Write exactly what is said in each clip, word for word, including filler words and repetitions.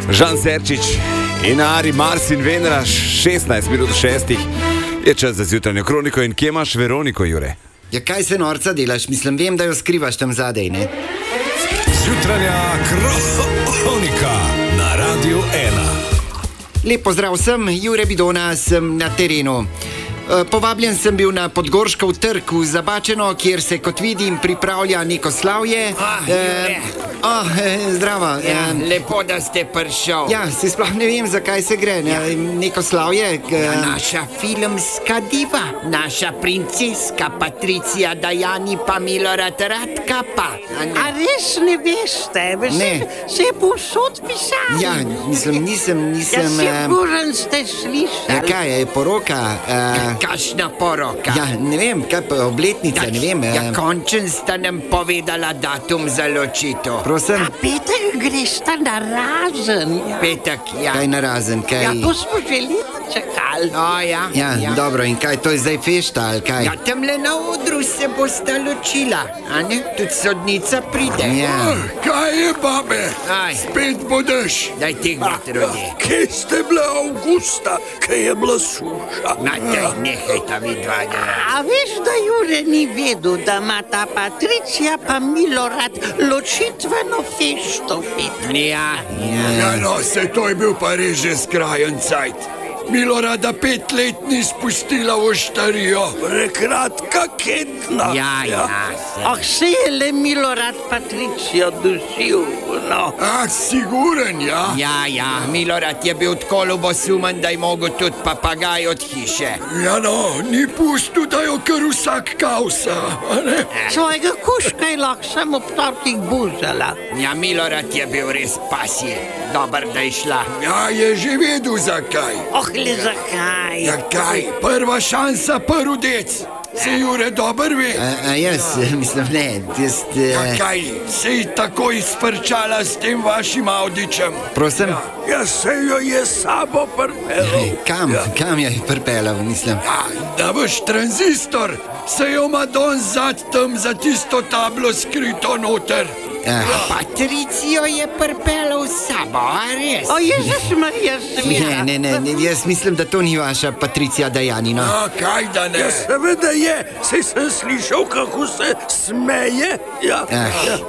Žan Serčič in Ari Mars in Venera, šestnajst minut šestih, je čas za zjutranjo kroniko. In kje imaš Veroniko, Jure? Ja, kaj se norca delaš? Mislim, vem, da jo skrivaš tam zadej, ne? Zjutranja kronika na Radiu ena. Lep pozdrav sem, Jure Bidona, sem na terenu. Povabljen sem bil na Podgorškov trg v Zabačeno, kjer se, kot vidim, pripravlja neko slavje. Ah, eh, oh, eh, zdravo. Ja, eh, lepo, da ste prišel. ja, se sploh ne vem, zakaj se gre. Ne? Neko slavje. Eh, Ja, naša filmska diva, naša princeska Patricija Dajani pa Milorad Radka pa. a ne? A res ne veste? Veste, Ne. se je povsod pisalo. ja, mislim, nisem, Ja, nisem... eh, siguren ste eh, slišali. kaj je, poroka? Eh, Kakšna poroka? ja, ne vem, kaj pa obletnica, ne vem. Eh, Ja, končen sta nam povedala datum za ločitev. prosim, A petek gresta na razen. Ja, Petek, ja. kaj narazen, kaj... ja to smo že leta čakali. O, ja, Ja, dobro, in kaj, to je zdaj fešta, ali kaj? Ja, tamle na odru se bosta ločila, a ne? Tudi sodnica pride. Ja. Kaj je, babe? Aj. Spet bodaš. Daj tegniti, rodi. Kje ste bile avgusta, kaj je bila suša? Na daj, nehaj ta vidva. ne. A veš, da Jure ni vedel, da ima ta Patricija pa Milorad ločitveno fešto petek. Ja, Ja, no, se to je bil pa res že skrajen cajt. Milorada pet let ni spustila v oštarijo. Prekratka kedna. ja, ja. se- Oh, se je le Milorad Patricijo dušil, no. Ah, siguren, ja? Ja, ja, Milorad je bil tako ljubosumen, da je mogel tudi papagaj od hiše. Ja, no, ni pustil, da jo kar vsak kausa, a ne? Svojega kuška je lahko samo ob torkih buzala. Ja, Milorad je bil res pasji. Dobar, da je šla. Ja, je že vedel zakaj. Oh, le zakaj? Ja, kaj? Prva šansa, prvi dec. Se Jure dober ve. A, a jaz, eh, mislim, ne, jaz... Ja, Eh, kaj? Se je tako izprčala s tem vašim Audičem. prosim, Ja, se jo je sabo prpelo. kam, kam je pripeljal, mislim? Ja, da boš tranzistor, se jo ima don zad tam za tisto tablo skrito noter. Eh, Patricijo je prpela v sabo, a res? O, Jezus Marija, sveta. ne, ne, ne, jaz mislim, da to ni vaša Patricija Dajani, no. A kaj da ne? Ja, seveda je, saj sem slišal, kako se smeje. Ja, Eh. ja.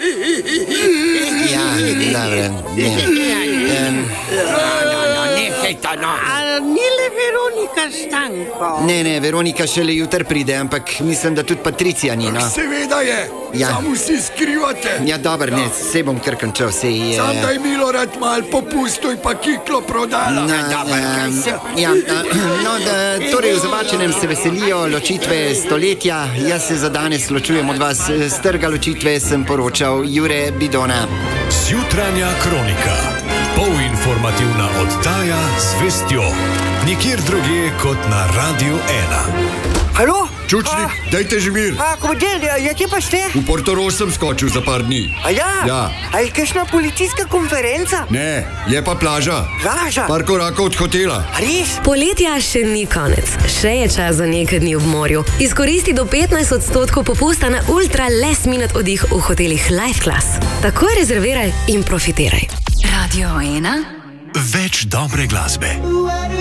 Ja, dobro, ne. Em, No, no, nehaj ta, no. A ni le Veronika Stanko? ne, ne, Veronika šele jutri pride, ampak mislim, da tudi Patricija ni, no. Seveda je, Ja. samo vsi skrivate. Ja, dobro, ne, se bom kar končal, se je... Sam da je Milorad mal popustil in pa kiklo prodala. Na, dobro, kaj em, se- ja, a, no, da, torej v Zabačenem se veselijo ločitve stoletja. Jaz se za danes ločujem od vas. Z trga ločitve sem poročal Jure Bidona. Zjutranja kronika. Polinformativna oddaja z vestjo. Nikjer drugje kot na Radiu ena. Halo? Čučnik, dajte že mir. A, komadel, ja, kje pa ste? V Portorož sem skočil za par dni. A ja? Ja. A je kakšna policijska konferenca? Ne, je pa plaža. Plaža? Par korakov od hotela. A res? Poletja še ni konec, še je čas za nekaj dni v morju. Izkoristi do petnajst odstotkov popusta na ultra last minute oddih v hotelih Life Class. Takoj rezerviraj in profitiraj. Radio ena. Več dobre glasbe.